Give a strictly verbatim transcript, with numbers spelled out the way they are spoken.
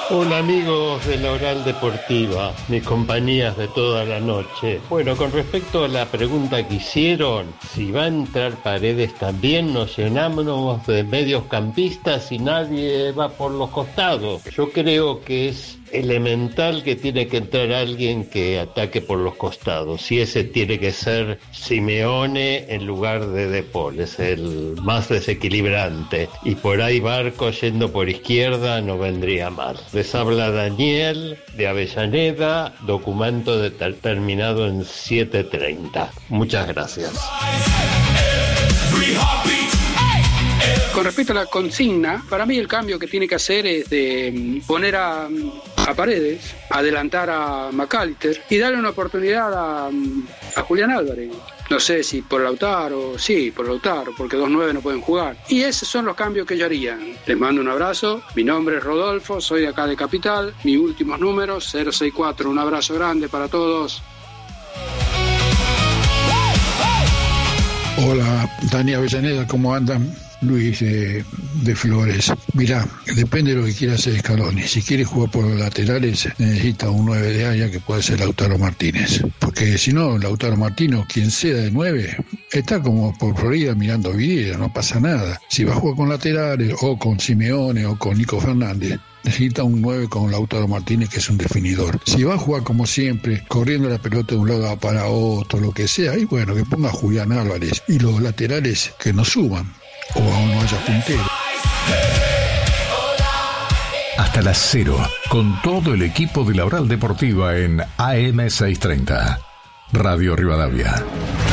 Hola amigos de la Oral Deportiva, mis compañías de toda la noche. Bueno, con respecto a la pregunta que hicieron, si va a entrar Paredes también, nos llenamos de mediocampistas y nadie va por los costados. Yo creo que es elemental que tiene que entrar alguien que ataque por los costados, y ese tiene que ser Simeone en lugar de De Paul, es el más desequilibrante, y por ahí Barco yendo por izquierda no vendría mal. Les habla Daniel de Avellaneda, documento de ter- terminado en siete treinta. Muchas gracias. Con respecto a la consigna, para mí el cambio que tiene que hacer es de poner a, a Paredes, adelantar a McAllister y darle una oportunidad a, a Julián Álvarez. No sé si por Lautaro, sí, por Lautaro, porque dos nueve no pueden jugar. Y esos son los cambios que yo haría. Les mando un abrazo, mi nombre es Rodolfo, soy de acá de Capital, mis últimos números, cero seis cuatro, un abrazo grande para todos. Hola, Dani Avellaneda, ¿cómo andan? Luis eh, de Flores. Mirá, depende de lo que quiera hacer Scaloni. Si quiere jugar por los laterales, necesita un nueve de área que puede ser Lautaro Martínez. Porque si no, Lautaro Martínez, quien sea de nueve, está como por Florida mirando video, no pasa nada. Si va a jugar con laterales, o con Simeone, o con Nico Fernández, necesita un nueve con Lautaro Martínez, que es un definidor. Si va a jugar como siempre, corriendo la pelota de un lado para otro, lo que sea, y bueno, que ponga a Julián Álvarez. Y los laterales que no suban, o aún no haya puntero. Hasta las cero, con todo el equipo de la Oral Deportiva en A M seiscientos treinta. Radio Rivadavia.